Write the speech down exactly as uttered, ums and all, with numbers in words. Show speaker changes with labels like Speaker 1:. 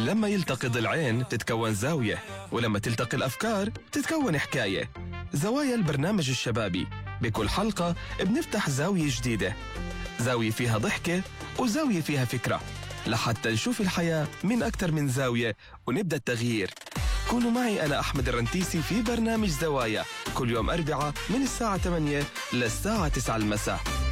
Speaker 1: لما يلتقي ضلعين تتكون زاوية، ولما تلتقي الأفكار تتكون حكاية. زوايا البرنامج الشبابي، بكل حلقة بنفتح زاوية جديدة، زاوية فيها ضحكة وزاوية فيها فكرة، لحتى نشوف الحياة من أكثر من زاوية ونبدأ التغيير. كونوا معي أنا أحمد الرنتيسي في برنامج زوايا كل يوم أربعة من الساعة ثمانية للساعة تسعة المساء.